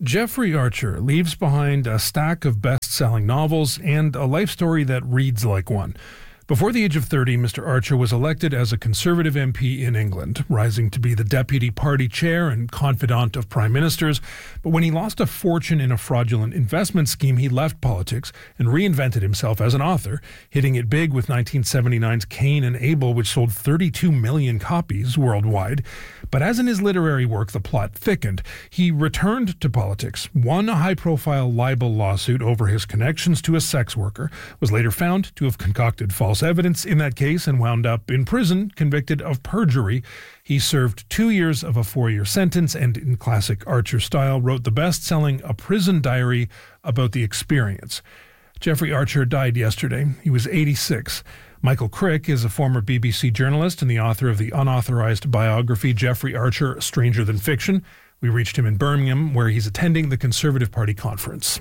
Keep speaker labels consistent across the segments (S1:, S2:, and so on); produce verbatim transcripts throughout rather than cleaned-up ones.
S1: Jeffrey Archer leaves behind a stack of best-selling novels and a life story that reads like one. Before the age of thirty, Mister Archer was elected as a Conservative M P in England, rising to be the deputy party chair and confidant of prime ministers. But when he lost a fortune in a fraudulent investment scheme, he left politics and reinvented himself as an author, hitting it big with nineteen seventy-nine's Cain and Abel, which sold thirty-two million copies worldwide. But as in his literary work, the plot thickened. He returned to politics, won a high-profile libel lawsuit over his connections to a sex worker, was later found to have concocted false evidence in that case, and wound up in prison, convicted of perjury. He served two years of a four-year sentence and, in classic Archer style, wrote the best-selling A Prison Diary about the experience. Jeffrey Archer died yesterday. He was eighty-six. Michael Crick is a former B B C journalist and the author of the unauthorized biography Jeffrey Archer, Stranger Than Fiction. We reached him in Birmingham, where he's attending the Conservative Party conference.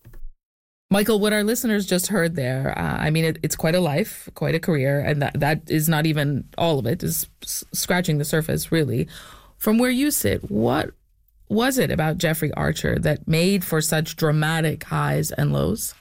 S2: Michael, what our listeners just heard there, uh, I mean, it, it's quite a life, quite a career, and that, that is not even all of it, is s- scratching the surface, really. From where you sit, what was it about Jeffrey Archer that made for such dramatic highs and lows?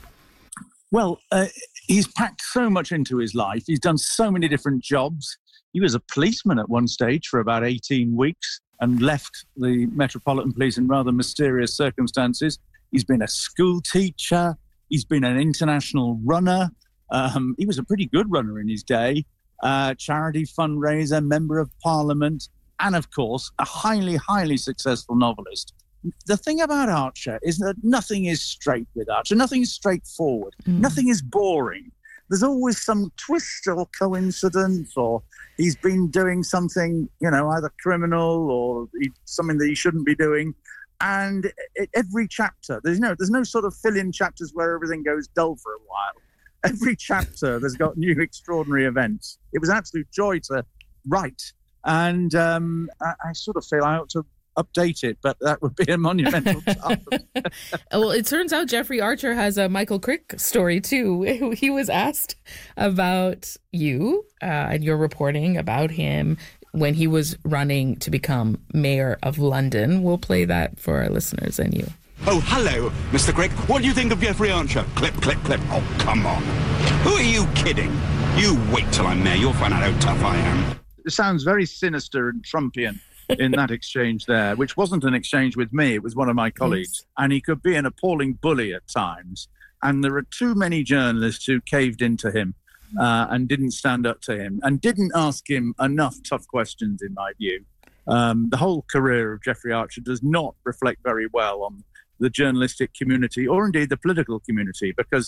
S3: Well, uh, he's packed so much into his life. He's done so many different jobs. He was a policeman at one stage for about eighteen weeks and left the Metropolitan Police in rather mysterious circumstances. He's been a school teacher. He's been an international runner. Um, he was a pretty good runner in his day. Uh, charity fundraiser, member of parliament, and of course, a highly, highly successful novelist. The thing about Archer is that nothing is straight with Archer. Nothing is straightforward. Mm. Nothing is boring. There's always some twist or coincidence, or he's been doing something, you know, either criminal or he, something that he shouldn't be doing. And it, every chapter, there's no, there's no sort of fill-in chapters where everything goes dull for a while. Every chapter, there's got new extraordinary events. It was an absolute joy to write. And um, I, I sort of feel I ought to update it, but that would be a monumental task.
S2: Well, it turns out Jeffrey Archer has a Michael Crick story too. He was asked about you uh, and your reporting about him when he was running to become mayor of London. We'll play that for our listeners and you.
S4: Oh, hello, Mister Crick. What do you think of Jeffrey Archer? Clip, clip, clip. Oh, come on. Who are you kidding? You wait till I'm mayor. You'll find out how tough I am.
S3: It sounds very sinister and Trumpian in that exchange there, which wasn't an exchange with me. It was one of my colleagues. Yes. And he could be an appalling bully at times. And there are too many journalists who caved into him uh, and didn't stand up to him and didn't ask him enough tough questions, in my view. Um, the whole career of Jeffrey Archer does not reflect very well on the journalistic community or indeed the political community, because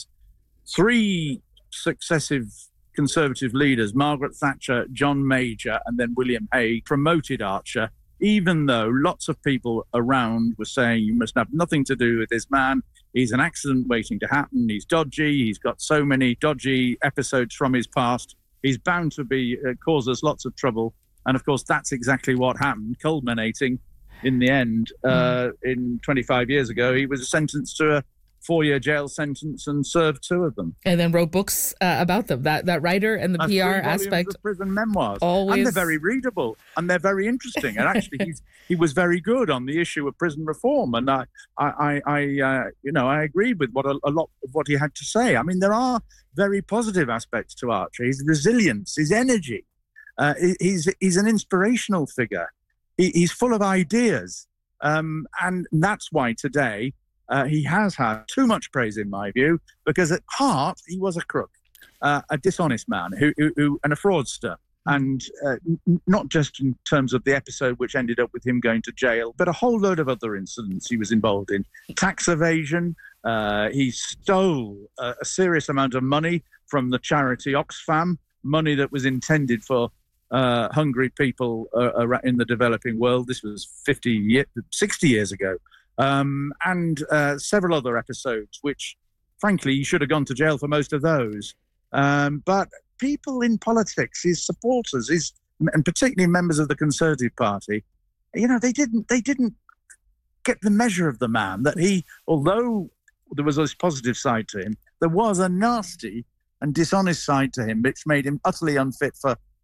S3: three successive Conservative leaders, Margaret Thatcher, John Major, and then William Hague, promoted Archer, even though lots of people around were saying you must have nothing to do with this man. He's an accident waiting to happen. He's dodgy. He's got so many dodgy episodes from his past. He's bound to be uh, cause us lots of trouble. And of course, that's exactly what happened, culminating in the end. Uh, in twenty-five years ago, he was sentenced to a four-year jail sentence and served two of them.
S2: And then wrote books uh, about them. That that writer and the
S3: and
S2: P R aspect.
S3: Of prison memoirs.
S2: Always.
S3: And they're very readable and they're very interesting. And actually, he's, he was very good on the issue of prison reform. And I, I, I, uh, you know, I agreed with what a, a lot of what he had to say. I mean, there are very positive aspects to Archer. His resilience, his energy. Uh, he's he's an inspirational figure. He, he's full of ideas, um, and that's why today. Uh, he has had too much praise, in my view, because at heart, he was a crook, uh, a dishonest man, who, who, who and a fraudster. And uh, n- not just in terms of the episode which ended up with him going to jail, but a whole load of other incidents he was involved in. Tax evasion. Uh, he stole a, a serious amount of money from the charity Oxfam, money that was intended for uh, hungry people uh, in the developing world. This was fifty, year, sixty years ago. Um, and uh, several other episodes, which, frankly, he should have gone to jail for most of those. Um, but people in politics, his supporters, his, and particularly members of the Conservative Party, you know, they didn't they didn't get the measure of the man that he, although there was this positive side to him, there was a nasty and dishonest side to him, which made him utterly unfit for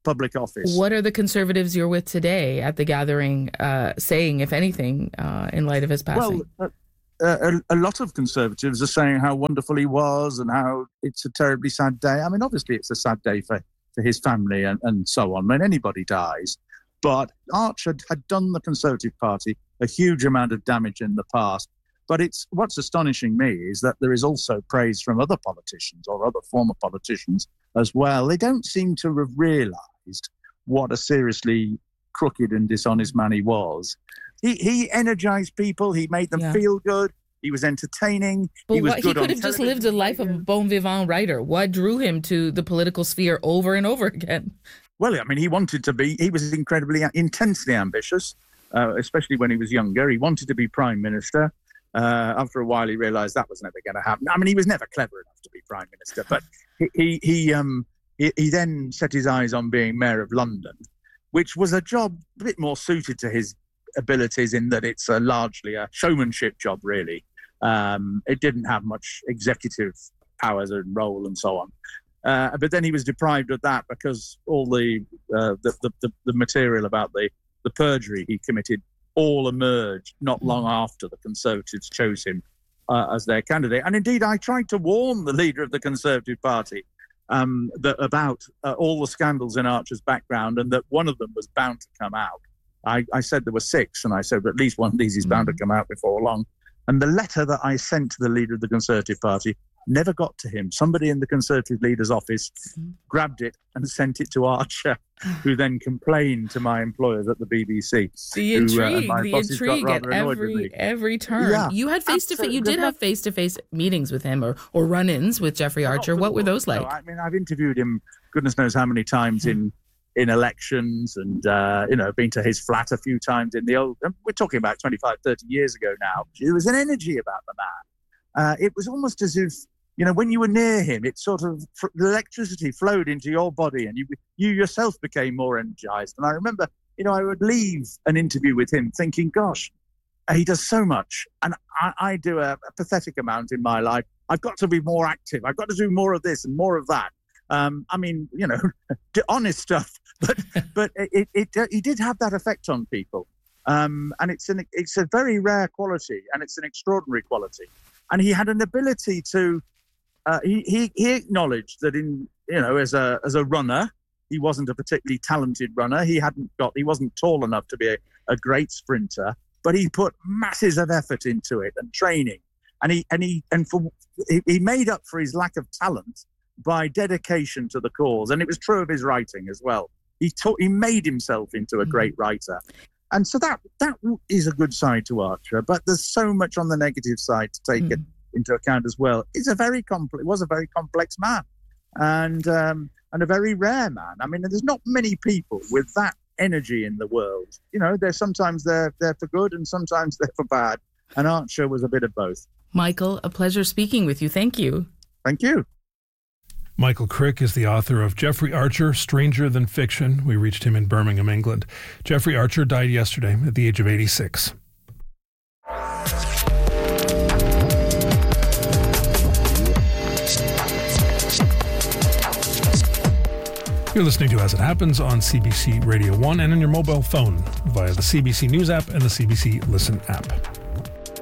S3: public office.
S2: What are the Conservatives you're with today at the gathering uh, saying, if anything, uh, in light of his passing?
S3: Well, uh, a, a lot of Conservatives are saying how wonderful he was and how it's a terribly sad day. I mean, obviously it's a sad day for, for his family and, and so on when anybody dies. But Archer had done the Conservative Party a huge amount of damage in the past. But it's what's astonishing me is that there is also praise from other politicians or other former politicians as well. They don't seem to have realised what a seriously crooked and dishonest man he was. He he energised people. He made them yeah. feel good. He was entertaining.
S2: But
S3: he was
S2: what,
S3: good
S2: he could
S3: on
S2: have just lived a life of a bon vivant writer. What drew him to the political sphere over and over again?
S3: Well, I mean, he wanted to be. He was incredibly, intensely ambitious, uh, especially when he was younger. He wanted to be prime minister. Uh, after a while, he realised that was never going to happen. I mean, he was never clever enough to be prime minister, but he he he, um, he he then set his eyes on being mayor of London, which was a job a bit more suited to his abilities in that it's a largely a showmanship job, really. Um, it didn't have much executive powers and role and so on. Uh, but then he was deprived of that because all the uh, the, the, the the material about the the perjury he committed all emerged not long after the Conservatives chose him uh, as their candidate. And indeed, I tried to warn the leader of the Conservative Party um, that about uh, all the scandals in Archer's background and that one of them was bound to come out. I, I said there were six, and I said at least one of these is bound to come out before long. And the letter that I sent to the leader of the Conservative Party never got to him. Somebody in the Conservative leader's office grabbed it and sent it to Archer, who then complained to my employers at the B B C.
S2: The intrigue, who, uh, the intrigue at every every turn. Yeah, you had face to face. You did have face to face meetings with him, or or run-ins with Jeffrey Archer. What were those like?
S3: No, I mean, I've interviewed him, goodness knows how many times in in elections, and uh, you know, been to his flat a few times in the old. We're talking about twenty-five, thirty years ago now. There was an energy about the man. Uh, it was almost as if, you know, when you were near him, it sort of, the electricity flowed into your body and you you yourself became more energized. And I remember, you know, I would leave an interview with him thinking, gosh, he does so much. And I, I do a, a pathetic amount in my life. I've got to be more active. I've got to do more of this and more of that. Um, I mean, you know, honest stuff. But but it, it, it he did have that effect on people. Um, and it's an it's a very rare quality, and it's an extraordinary quality. And he had an ability to, uh, he, he he acknowledged that in, you know, as a as a runner, he wasn't a particularly talented runner. He hadn't got, he wasn't tall enough to be a, a great sprinter, but he put masses of effort into it and training. And he and he and for he, he made up for his lack of talent by dedication to the cause. And it was true of his writing as well. He taught, he made himself into a great writer. And so that that is a good side to Archer, but there's so much on the negative side to take mm. it into account as well. It's a very complex, was a very complex man, and um, and a very rare man. I mean, there's not many people with that energy in the world. You know, they're sometimes they're they're for good and sometimes they're for bad. And Archer was a bit of both.
S2: Michael, a pleasure speaking with you. Thank you.
S3: Thank you.
S1: Michael Crick is the author of Jeffrey Archer, Stranger Than Fiction. We reached him in Birmingham, England. Jeffrey Archer died yesterday at the age of eighty-six. You're listening to As It Happens on C B C Radio one and on your mobile phone via the C B C News app and the C B C Listen app.